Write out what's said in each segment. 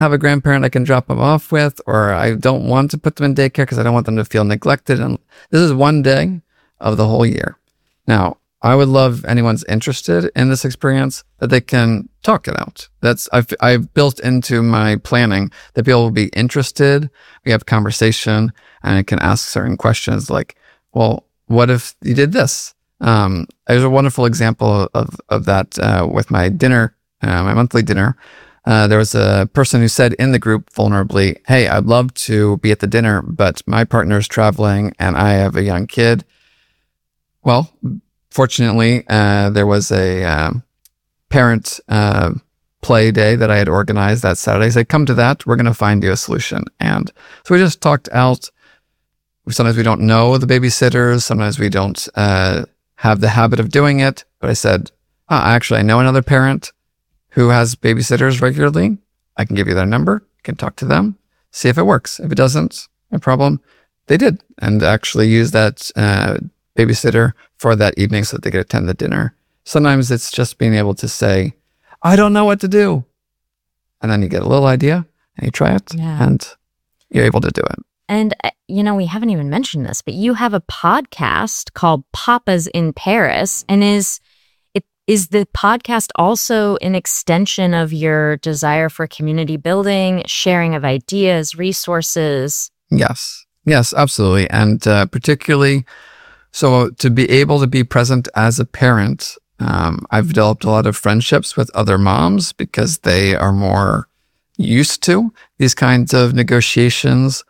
have a grandparent I can drop them off with, or I don't want to put them in daycare because I don't want them to feel neglected. And this is one day of the whole year. Now, I would love anyone's interested in this experience that they can talk it out. I've built into my planning that people will be interested. We have conversation, and I can ask certain questions like, well, what if you did this? There's a wonderful example of that with my dinner, my monthly dinner. There was a person who said in the group vulnerably, hey, I'd love to be at the dinner, but my partner's traveling and I have a young kid. Well, fortunately, there was a parent play day that I had organized that Saturday. I said, come to that. We're going to find you a solution. And so we just talked out. Sometimes we don't know the babysitters. Sometimes we don't have the habit of doing it. But I said, actually, I know another parent who has babysitters regularly. I can give you their number. You can talk to them, see if it works. If it doesn't, no problem. They did, and actually use that babysitter for that evening so that they could attend the dinner. Sometimes it's just being able to say, I don't know what to do. And then you get a little idea and you try it and you're able to do it. And, we haven't even mentioned this, but you have a podcast called Papas in Paris. And is the podcast also an extension of your desire for community building, sharing of ideas, resources? Yes, absolutely. And particularly, so to be able to be present as a parent, I've developed a lot of friendships with other moms because they are more used to these kinds of negotiations.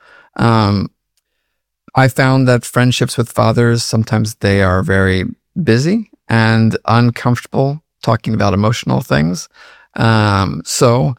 I found that friendships with fathers, sometimes they are very busy and uncomfortable talking about emotional things. So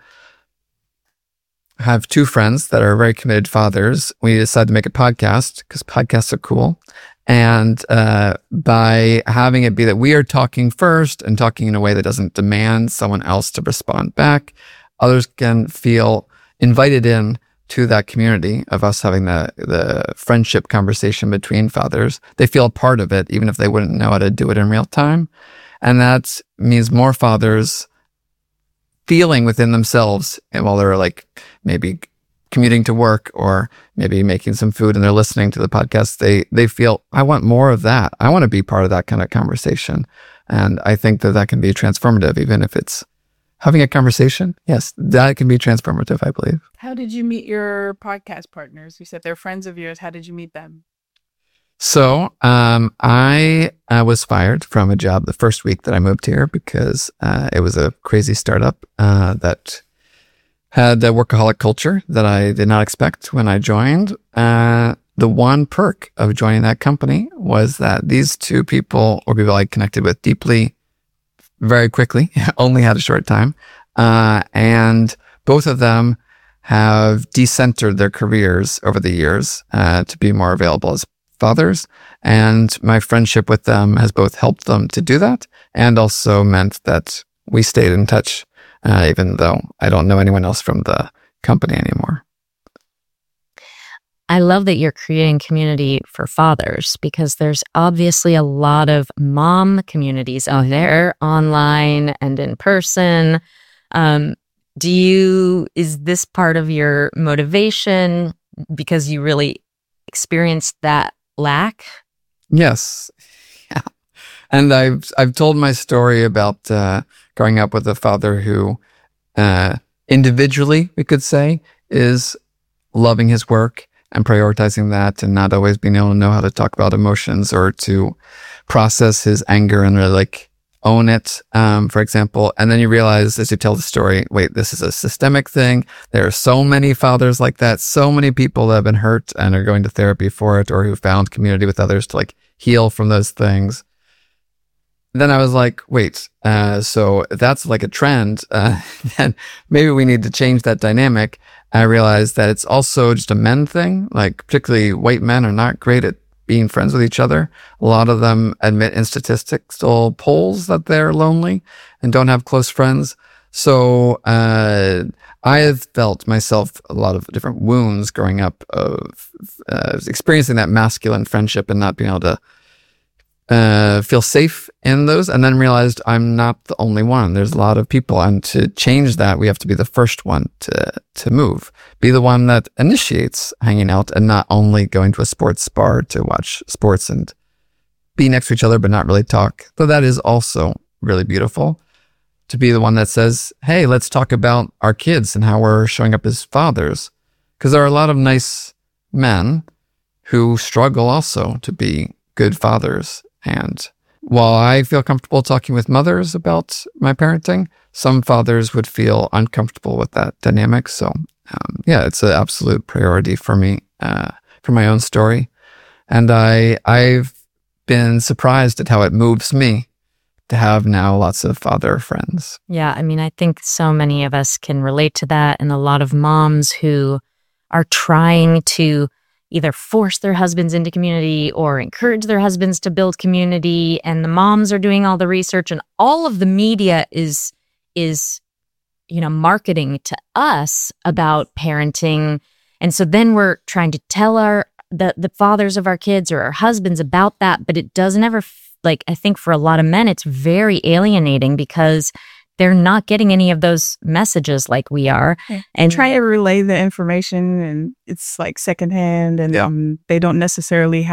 I have two friends that are very committed fathers. We decided to make a podcast because podcasts are cool. And by having it be that we are talking first and talking in a way that doesn't demand someone else to respond back, others can feel invited in to that community of us having the friendship conversation between fathers. They feel a part of it, even if they wouldn't know how to do it in real time. And that means more fathers feeling within themselves, and while they're like maybe commuting to work or maybe making some food and they're listening to the podcast, they feel, I want more of that. I want to be part of that kind of conversation. And I think that can be transformative, even if it's having a conversation. Yes, that can be transformative, I believe. How did you meet your podcast partners? You said they're friends of yours. How did you meet them? So I was fired from a job the first week that I moved here because it was a crazy startup that had a workaholic culture that I did not expect when I joined. The one perk of joining that company was that these two people were people I connected with deeply, very quickly, only had a short time. And both of them have decentered their careers over the years to be more available as fathers. And my friendship with them has both helped them to do that and also meant that we stayed in touch, even though I don't know anyone else from the company anymore. I love that you're creating community for fathers because there's obviously a lot of mom communities out there, online and in person. Is this part of your motivation because you really experienced that lack? Yes. Yeah. And I've told my story about growing up with a father who individually, we could say, is loving his work and prioritizing that and not always being able to know how to talk about emotions or to process his anger and really own it, for example. And then you realize as you tell the story, wait, this is a systemic thing. There are so many fathers like that, so many people that have been hurt and are going to therapy for it or who found community with others to heal from those things. Then I was like, wait, so if that's a trend, then maybe we need to change that dynamic. I realized that it's also just a men thing. Particularly white men are not great at being friends with each other. A lot of them admit in statistical polls that they're lonely and don't have close friends. So I have felt myself a lot of different wounds growing up of experiencing that masculine friendship and not being able to feel safe in those, and then realized I'm not the only one. There's a lot of people, and to change that, we have to be the first one to move. Be the one that initiates hanging out, and not only going to a sports bar to watch sports and be next to each other, but not really talk. So that is also really beautiful. To be the one that says, hey, let's talk about our kids and how we're showing up as fathers. Because there are a lot of nice men who struggle also to be good fathers. And while I feel comfortable talking with mothers about my parenting, some fathers would feel uncomfortable with that dynamic. So, it's an absolute priority for me, for my own story. And I've been surprised at how it moves me to have now lots of father friends. Yeah, I mean, I think so many of us can relate to that, and a lot of moms who are trying to either force their husbands into community or encourage their husbands to build community, and the moms are doing all the research, and all of the media is marketing to us about parenting. And so then we're trying to tell the fathers of our kids or our husbands about that, but it doesn't ever, I think for a lot of men, it's very alienating because they're not getting any of those messages like we are. And try to relay the information, and it's like secondhand, and they don't necessarily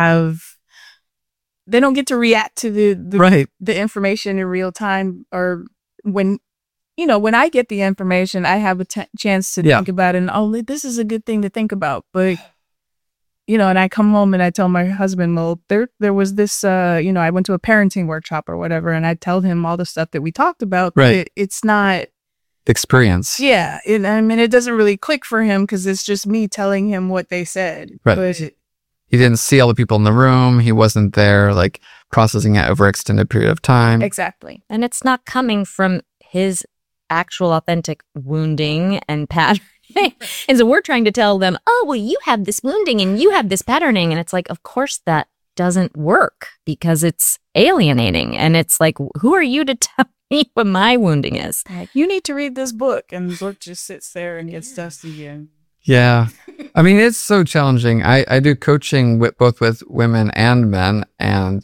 they don't get to react to the information in real time. Or when I get the information, I have a chance to think about it, and this is a good thing to think about. But and I come home and I tell my husband, well, there was this, I went to a parenting workshop or whatever, and I tell him all the stuff that we talked about. Right. But it's not experience. Yeah. It doesn't really click for him because it's just me telling him what they said. Right. But he didn't see all the people in the room. He wasn't there, processing it over an extended period of time. Exactly. And it's not coming from his actual authentic wounding and pattern. And so we're trying to tell them, oh, well, you have this wounding and you have this patterning. And it's like, of course that doesn't work because it's alienating. And it's like, who are you to tell me what my wounding is? Like, you need to read this book. And Brooke just sits there and gets dusty. And yeah. I mean, it's so challenging. I do coaching both with women and men. And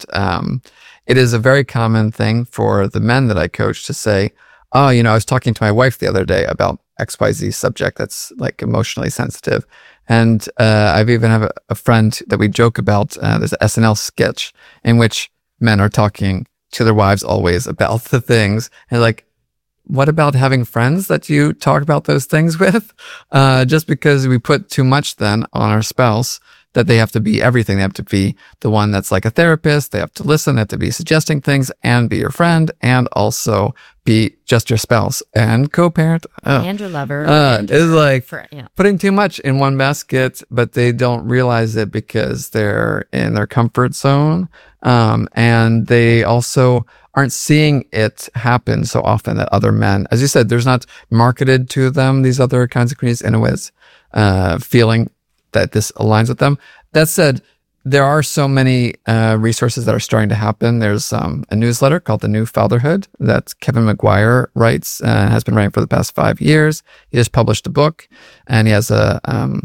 it is a very common thing for the men that I coach to say, oh, I was talking to my wife the other day about XYZ subject that's emotionally sensitive. And I've even have a friend that we joke about. There's an SNL sketch in which men are talking to their wives always about the things. And what about having friends that you talk about those things with? Just because we put too much then on our spouse that they have to be everything. They have to be the one that's like a therapist. They have to listen. They have to be suggesting things and be your friend and also be just your spouse and co-parent. And your lover. It's putting too much in one basket, but they don't realize it because they're in their comfort zone. And they also aren't seeing it happen so often that other men, as you said, there's not marketed to them these other kinds of communities in a way, feeling that this aligns with them. That said, there are so many resources that are starting to happen. There's a newsletter called The New Fatherhood that Kevin McGuire writes and has been writing for the past 5 years. He just published a book, and he has a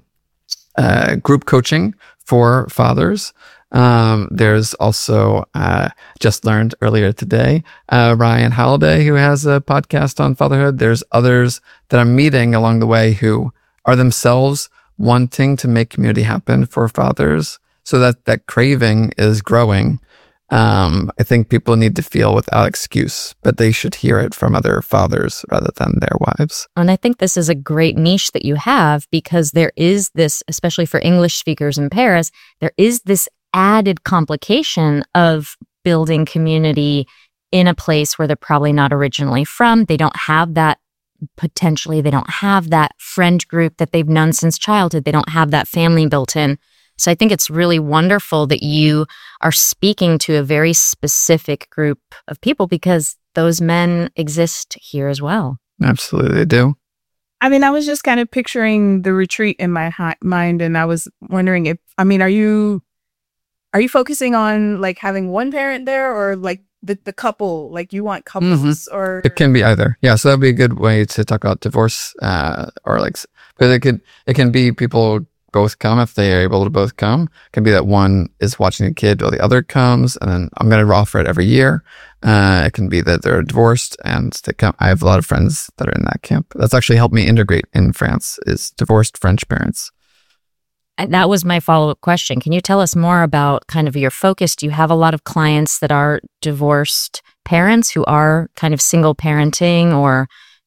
group coaching for fathers. There's also, just learned earlier today, Ryan Halliday, who has a podcast on fatherhood. There's others that I'm meeting along the way who are themselves wanting to make community happen for fathers, so that craving is growing. I think people need to feel without excuse, but they should hear it from other fathers rather than their wives. And I think this is a great niche that you have, because there is this, especially for English speakers in Paris, there is this added complication of building community in a place where they're probably not originally from. They don't have that. Potentially, they don't have that friend group that they've known since childhood. They don't have that family built in. So I think it's really wonderful that you are speaking to a very specific group of people, because those men exist here as well. Absolutely, they do. I mean, I was just kind of picturing the retreat in my mind, and I was wondering are you focusing on having one parent there, or the couple, you want couples, or it can be either. Yeah, so that'd be a good way to talk about divorce, or because it can be people both come if they are able to both come. It can be that one is watching a kid while the other comes, and then I'm going to offer it every year. It can be that they're divorced and they come. I have a lot of friends that are in that camp. That's actually helped me integrate in France, is divorced French parents. And that was my follow-up question. Can you tell us more about kind of your focus? Do you have a lot of clients that are divorced parents who are kind of single parenting or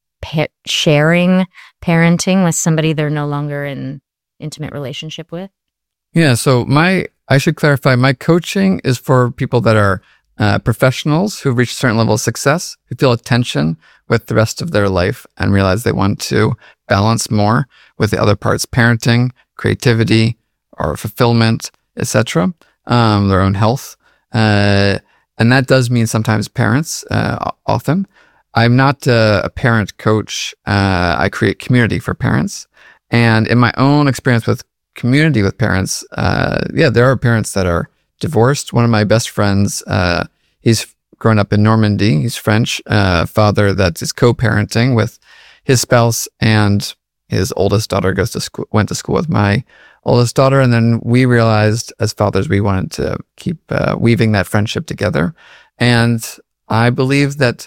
sharing parenting with somebody they're no longer in intimate relationship with? Yeah, so I should clarify, my coaching is for people that are professionals who've reached a certain level of success, who feel a tension with the rest of their life and realize they want to balance more with the other parts, parenting, creativity, or fulfillment, etc., their own health. And that does mean sometimes parents, often. I'm not a parent coach. I create community for parents. And in my own experience with community with parents, there are parents that are divorced. One of my best friends, he's grown up in Normandy. He's French, father that is co-parenting with his spouse, and his oldest daughter went to school with my oldest daughter. And then we realized as fathers, we wanted to keep weaving that friendship together. And I believe that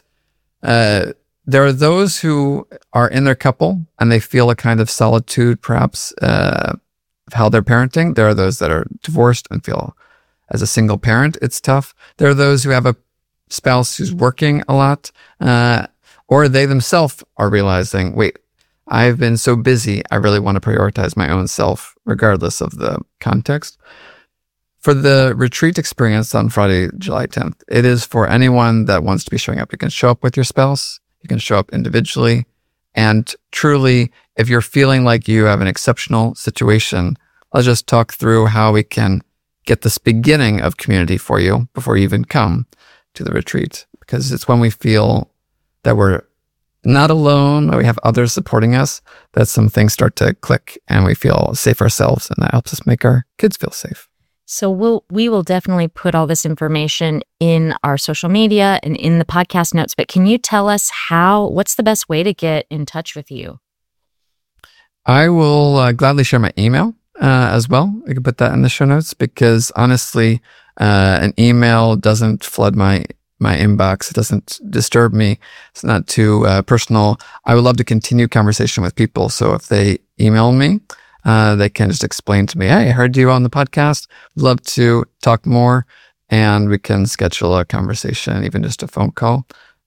there are those who are in their couple and they feel a kind of solitude, perhaps, of how they're parenting. There are those that are divorced and feel as a single parent, it's tough. There are those who have a spouse who's working a lot, or they themselves are realizing, wait, I've been so busy, I really want to prioritize my own self, regardless of the context. For the retreat experience on Friday, July 10th, it is for anyone that wants to be showing up. You can show up with your spouse, you can show up individually, and truly, if you're feeling like you have an exceptional situation, let's just talk through how we can get this beginning of community for you before you even come to the retreat, because it's when we feel that we're not alone, that we have others supporting us, that some things start to click and we feel safe ourselves, and that helps us make our kids feel safe. So we will definitely put all this information in our social media and in the podcast notes, but can you tell us what's the best way to get in touch with you? I will gladly share my email as well. I can put that in the show notes, because honestly, an email doesn't flood my inbox. It doesn't disturb me. It's not too personal. I would love to continue conversation with people. So if they email me, they can just explain to me, hey, I heard you on the podcast. Love to talk more, and we can schedule a conversation, even just a phone call,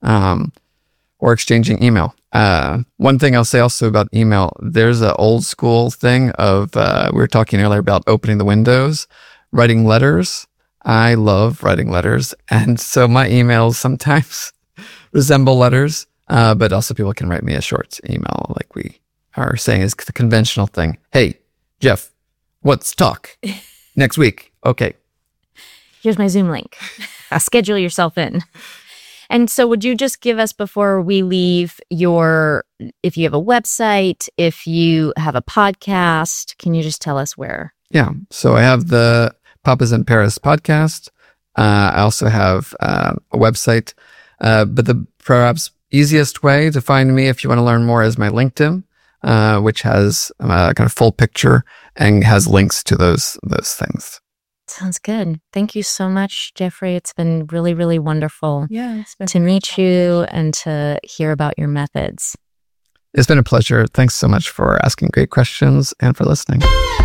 or exchanging email. One thing I'll say also about email, there's an old school thing of, we were talking earlier about opening the windows, writing letters. I love writing letters. And so my emails sometimes resemble letters, but also people can write me a short email like we are saying is the conventional thing. Hey, Jeff, let's talk next week. Okay. Here's my Zoom link. Schedule yourself in. And so would you just give us, before we leave, if you have a website, if you have a podcast, can you just tell us where? Yeah. So I have the Papas in Paris podcast. I also have a website, but the perhaps easiest way to find me if you want to learn more is my LinkedIn, which has kind of full picture and has links to those things. Sounds good. Thank you so much, Jeffrey. It's been really, really wonderful to meet you and to hear about your methods. It's been a pleasure. Thanks so much for asking great questions and for listening.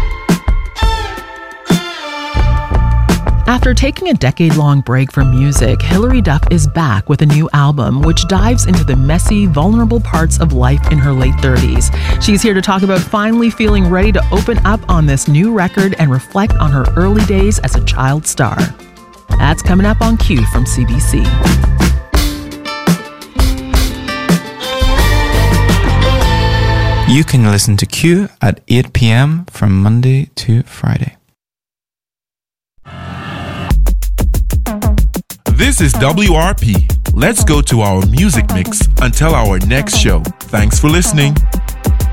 After taking a decade-long break from music, Hilary Duff is back with a new album, which dives into the messy, vulnerable parts of life in her late 30s. She's here to talk about finally feeling ready to open up on this new record and reflect on her early days as a child star. That's coming up on Q from CBC. You can listen to Q at 8 p.m. from Monday to Friday. This is WRP. Let's go to our music mix until our next show. Thanks for listening.